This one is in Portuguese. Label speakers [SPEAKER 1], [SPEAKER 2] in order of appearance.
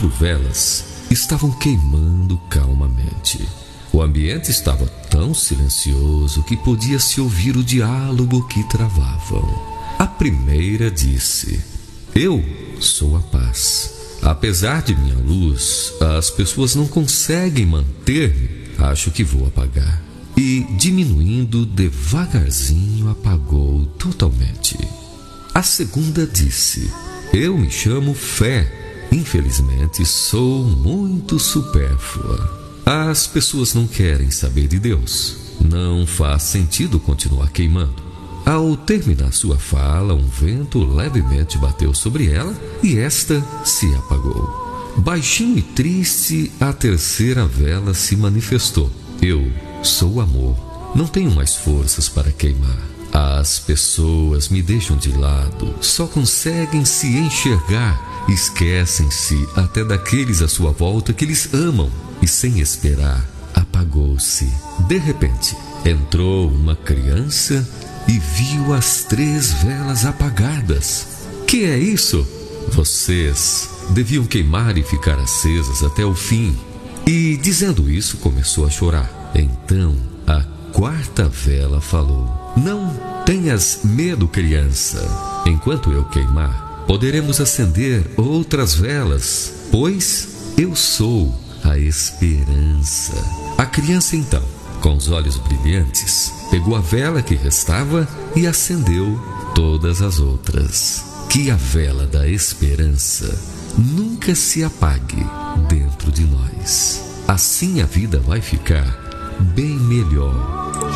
[SPEAKER 1] 4 velas estavam queimando calmamente. O ambiente estava tão silencioso que podia-se ouvir o diálogo que travavam. A primeira disse: eu sou a paz. Apesar de minha luz, as pessoas não conseguem manter-me. Acho que vou apagar. E, diminuindo devagarzinho, apagou totalmente. A segunda disse: eu me chamo fé. Infelizmente, sou muito supérflua. As pessoas não querem saber de Deus. Não faz sentido continuar queimando. Ao terminar sua fala, um vento levemente bateu sobre ela e esta se apagou. Baixinho e triste, a terceira vela se manifestou. Eu sou amor. Não tenho mais forças para queimar. As pessoas me deixam de lado, só conseguem se enxergar, esquecem-se até daqueles à sua volta que lhes amam. E sem esperar, apagou-se. De repente, entrou uma criança e viu as 3 velas apagadas. Que é isso? Vocês deviam queimar e ficar acesas até o fim. E dizendo isso, começou a chorar. Então, a 4ª vela falou: não tenhas medo, criança. Enquanto eu queimar, poderemos acender outras velas, pois eu sou a esperança. A criança então, com os olhos brilhantes, pegou a vela que restava e acendeu todas as outras. Que a vela da esperança nunca se apague dentro de nós. Assim a vida vai ficar bem melhor.